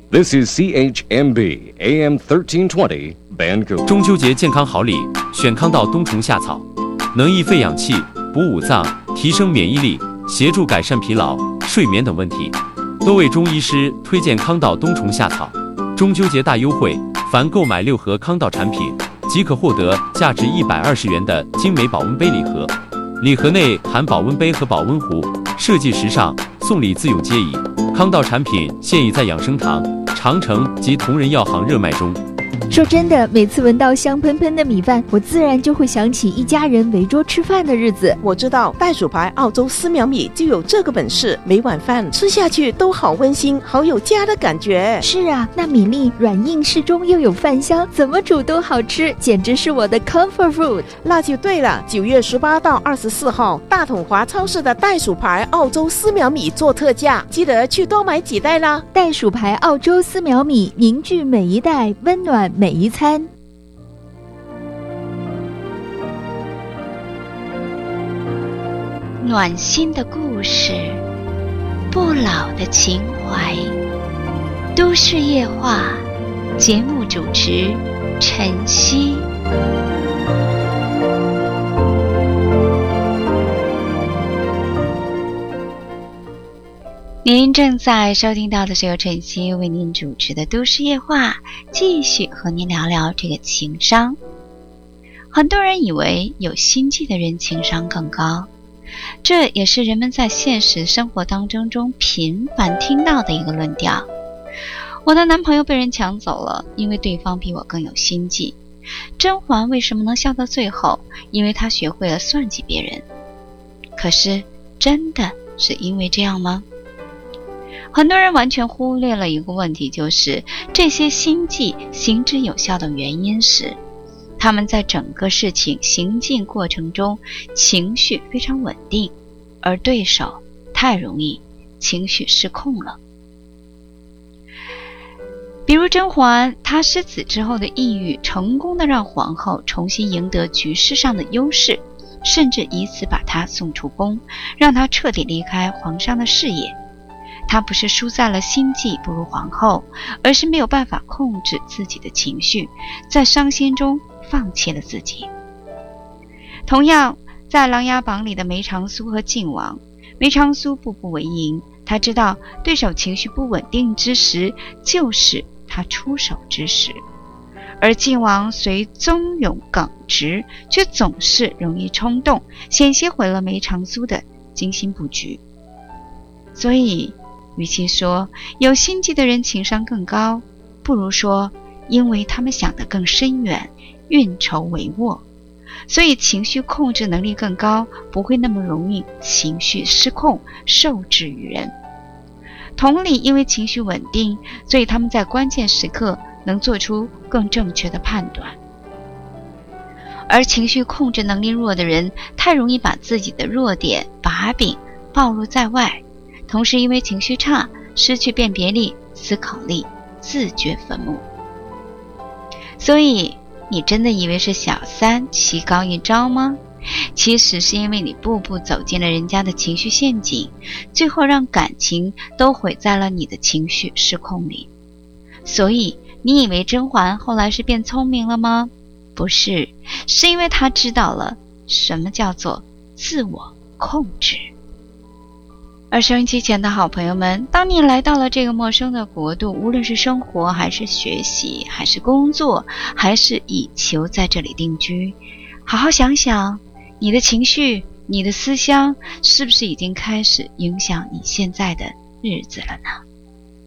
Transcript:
This is CHMB AM 1320 Vancouver。 中秋节健康好礼，选康道冬虫夏草，能益肺养气、补五脏、提升免疫力，协助改善疲劳、睡眠等问题。多位中医师推荐康道冬虫夏草。中秋节大优惠，凡购买6盒康道产品，即可获得价值120元的精美保温杯礼盒。礼盒内含保温杯和保温壶，设计时尚，送礼自用皆宜。康道产品现已在养生堂、长城及同仁药行热卖中。 说真的，每次闻到香喷喷的米饭，我自然就会想起一家人围桌吃饭的日子。 我知道袋鼠牌澳洲丝苗米就有这个本事，每碗饭吃下去都好温馨，好有家的感觉。 是啊，那米粒软硬适中又有饭香，怎么煮都好吃，简直是我的 comfort food。 那就对了，9月18到24号，大统华超市的袋鼠牌澳洲丝苗米做特价，记得去多买几袋啦。 袋鼠牌澳洲丝苗米，凝聚每一代，温暖每一餐。 暖心的故事，不老的情怀。都市夜话，节目主持晨曦。您正在收听到的是由晨曦为您主持的都市夜话，继续和您聊聊这个情商。很多人以为有心计的人情商更高，这也是人们在现实生活当中频繁听到的一个论调。我的男朋友被人抢走了，因为对方比我更有心计。甄嬛为什么能笑到最后？因为她学会了算计别人。可是真的是因为这样吗？很多人完全忽略了一个问题，就是这些心计行之有效的原因是他们在整个事情行进过程中情绪非常稳定，而对手太容易情绪失控了。比如甄嬛，她失子之后的抑郁，成功的让皇后重新赢得局势上的优势，甚至以此把她送出宫，让她彻底离开皇上的视野。她不是输在了心计不如皇后，而是没有办法控制自己的情绪，在伤心中放弃了自己。同样，在《琅琊榜》里的梅长苏和靖王，梅长苏步步为营，他知道对手情绪不稳定之时，就是他出手之时；而靖王虽忠勇耿直，却总是容易冲动，险些毁了梅长苏的精心布局。所以与其说有心计的人情商更高，不如说因为他们想得更深远，运筹帷幄，所以情绪控制能力更高，不会那么容易情绪失控，受制于人。同理，因为情绪稳定，所以他们在关键时刻能做出更正确的判断。而情绪控制能力弱的人，太容易把自己的弱点把柄暴露在外，同时因为情绪差，失去辨别力、思考力，自掘坟墓。所以你真的以为是小三棋高一招吗？其实是因为你步步走进了人家的情绪陷阱，最后让感情都毁在了你的情绪失控里。所以你以为甄嬛后来是变聪明了吗？不是，是因为她知道了什么叫做自我控制。而收音机前的好朋友们，当你来到了这个陌生的国度，无论是生活还是学习还是工作，还是以求在这里定居，好好想想你的情绪，你的思乡是不是已经开始影响你现在的日子了呢？